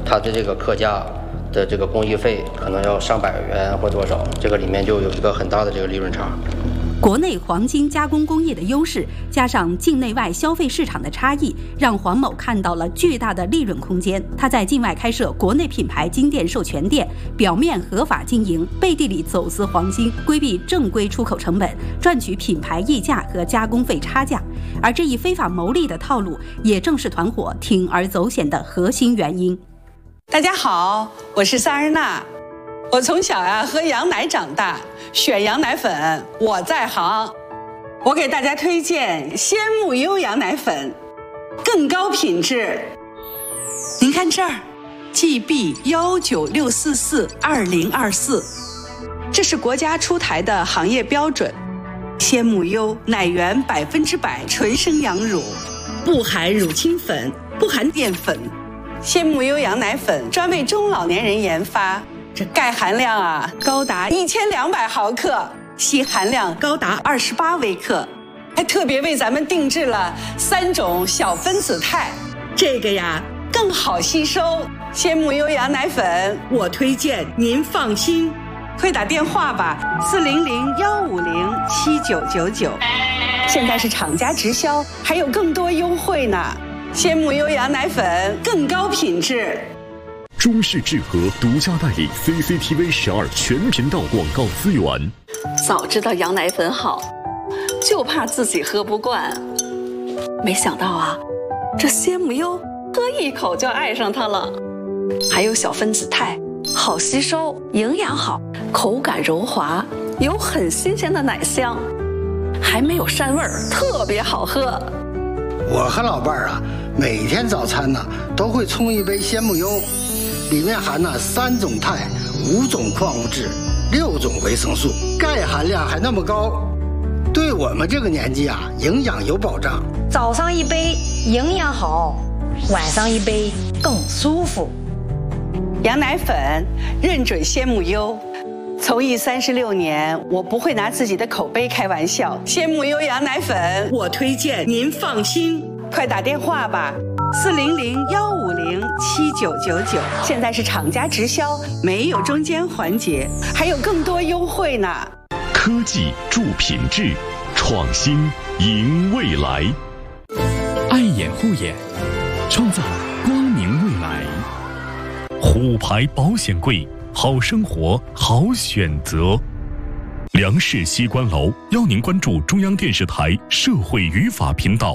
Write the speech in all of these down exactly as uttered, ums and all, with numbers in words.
它的这个客价的这个工艺费可能要上百元或多少，这个里面就有一个很大的这个利润差。 国内黄金加工工业的优势，加上境内外消费市场的差异，让黄某看到了巨大的利润空间。他在境外开设国内品牌金店授权店，表面合法经营，背地里走私黄金，规避正规出口成本，赚取品牌溢价和加工费差价。而这一非法牟利的套路，也正是团伙铤而走险的核心原因。 大家好，我是萨日娜。我从小呀、啊、喝羊奶长大，选羊奶粉我在行。我给大家推荐鲜木优羊奶粉，更高品质。您看这儿 ，G B 一九六四四二零二四，这是国家出台的行业标准。鲜木优奶源百分之百纯生羊乳，不含乳清粉，不含淀粉。鲜木优羊奶粉专为中老年人研发。这钙含量啊高达一千两百毫克，硒含量高达二十八微克，还特别为咱们定制了三种小分子肽，这个呀更好吸收。鲜木优羊奶粉，我推荐您放心，快打电话吧，四零零幺五零七九九九。现在是厂家直销，还有更多优惠呢。鲜木优羊奶粉更高品质。 中视智和独家代理 C C T V 十二全频道广告资源。 早知道羊奶粉好，就怕自己喝不惯。没想到啊，这鲜木优喝一口就爱上它了。还有小分子肽，好吸收，营养好，口感柔滑，有很新鲜的奶香，还没有膻味儿，特别好喝。 我和老伴儿啊，每天早餐呢都会冲一杯鲜木优。里面含了三种肽、五种矿物质、六种维生素，钙含量还那么高，对我们这个年纪啊，营养有保障。 早上一杯营养好，晚上一杯更舒服。 羊奶粉认准鲜木优，从艺三十六年，我不会拿自己的口碑开玩笑。鲜木优羊奶粉，我推荐您放心，快打电话吧。四零零幺五零七九九九，现在是厂家直销，没有中间环节，还有更多优惠呢。 科技助品质，创新赢未来。 爱眼护眼，创造光明未来。 虎牌保险柜，好生活好选择。梁氏西关楼邀您关注中央电视台社会语法频道。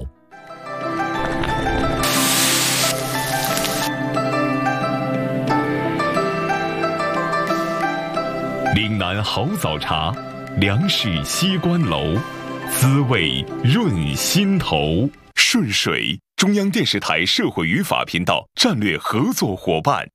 岭南好早茶，梁氏西关楼，滋味润心头。顺水，中央电视台社会语法频道战略合作伙伴。